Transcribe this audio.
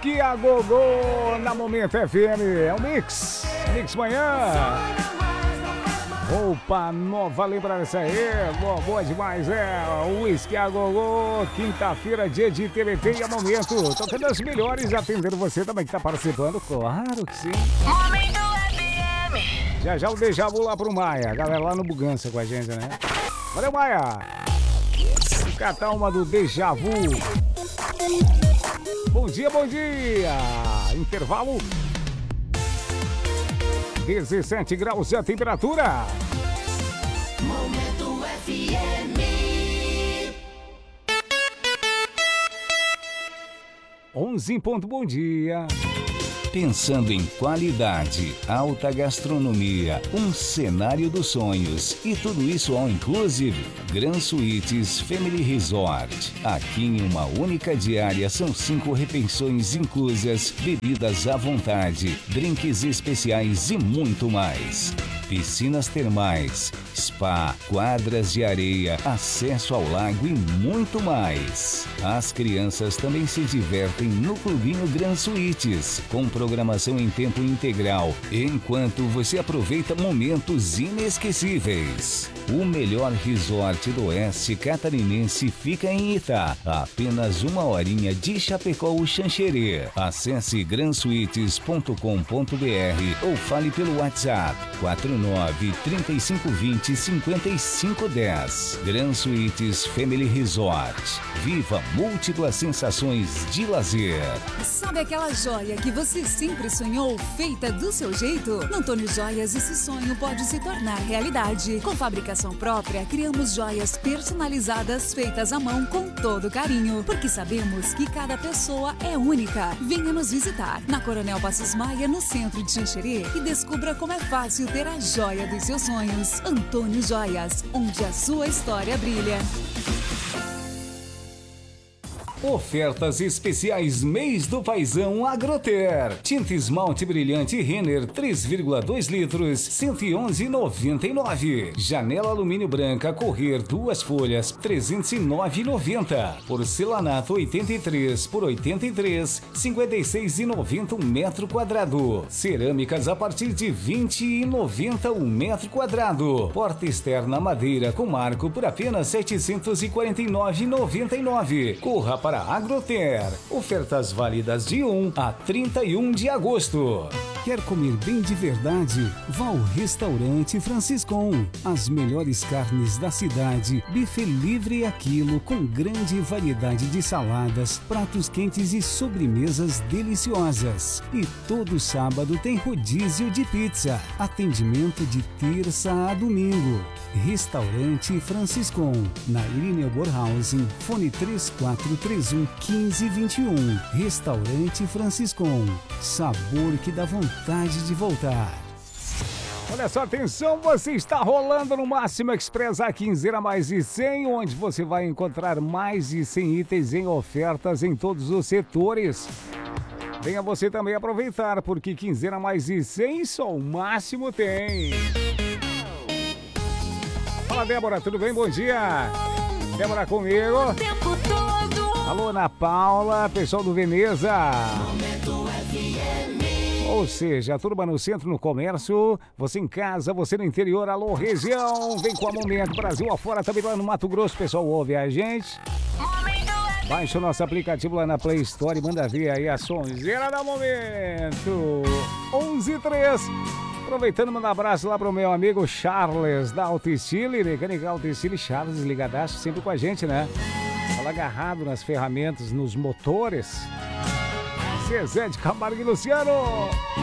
Whisky a Gogô na Momento FM. É o Mix Manhã. Roupa nova, lembra essa aí? Boa demais, o Whisky a Gogô. Quinta-feira, dia de TBT e a Momento. Tocando as melhores, atendendo você também que tá participando. Claro que sim. Momento FM. Já o déjà vu lá pro Maia. A galera lá no Bugança com a gente, né? Valeu, Maia. Vou catar uma do déjà vu. Bom dia. Intervalo. 17 graus a temperatura. Momento FM. 11 em ponto, bom dia. Pensando em qualidade, alta gastronomia, um cenário dos sonhos e tudo isso all inclusive. Gran Suites Family Resort. Aqui em uma única diária são 5 refeições inclusas, bebidas à vontade, drinks especiais e muito mais. Piscinas termais, spa, quadras de areia, acesso ao lago e muito mais. As crianças também se divertem no Clubinho Gran Suites, com programação em tempo integral, enquanto você aproveita momentos inesquecíveis. O melhor resort do oeste catarinense fica em Itá, a apenas 1 horinha de Chapecó, Xanxerê. Acesse gransuites.com.br ou fale pelo WhatsApp 49-3520-5510. Gran Suites Family Resort. Viva múltiplas sensações de lazer. Sabe aquela joia que você sempre sonhou, feita do seu jeito? No Antônio Joias, esse sonho pode se tornar realidade. Com fabricação própria, criamos joias personalizadas, feitas à mão com todo carinho, porque sabemos que cada pessoa é única. Venha nos visitar na Coronel Passos Maia, no centro de Xanxerê, e descubra como é fácil ter a joia dos seus sonhos. Antônio Joias, onde a sua história brilha. Ofertas especiais mês do Paizão Agroter. Tinta esmalte brilhante Renner 3,2 litros, 111,99. Janela alumínio branca Correr 2 folhas, 309,90. Porcelanato 83 por 83, 56,90 metro quadrado. Cerâmicas a partir de 20,90 metro quadrado. Porta externa madeira com marco por apenas 749,99. Corra para Agroter. Ofertas válidas de 1 a 31 de agosto. Quer comer bem de verdade? Vá ao Restaurante Franciscon. As melhores carnes da cidade, buffet livre a quilo com grande variedade de saladas, pratos quentes e sobremesas deliciosas. E todo sábado tem rodízio de pizza. Atendimento de terça a domingo. Restaurante Franciscon, na Irineu Borhausen, fone 3431-1521. Restaurante Franciscon, sabor que dá vontade de voltar. Olha só, atenção, você está rolando no Máximo Express, a quinzena mais de 100, onde você vai encontrar mais de 100 itens em ofertas em todos os setores. Venha você também aproveitar, porque quinzena mais de 100 só o Máximo tem. Fala, Débora, tudo bem? Bom dia. Débora comigo. O tempo todo. Alô, Ana Paula, pessoal do Veneza. Momento FM. Ou seja, a turma no centro, no comércio, você em casa, você no interior, alô, região. Vem com a Momento, Brasil afora, também lá no Mato Grosso, pessoal, ouve a gente. Momento FM. Baixa o nosso aplicativo lá na Play Store e manda ver aí a sonzeira da Momento. 11:03. Aproveitando, manda um abraço lá pro meu amigo Charles da Autoestile, Mecânica Autoestile. Charles ligadaço sempre com a gente, né? Fala agarrado nas ferramentas, nos motores. Zezé de Camargo e Luciano.